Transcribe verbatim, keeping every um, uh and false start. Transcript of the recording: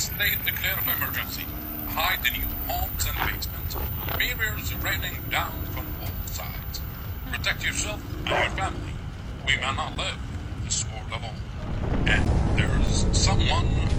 state declare of emergency. Hide in your homes and basements. Mirrors raining down from all sides. Protect yourself and your family. We may not live this world alone. And there's someone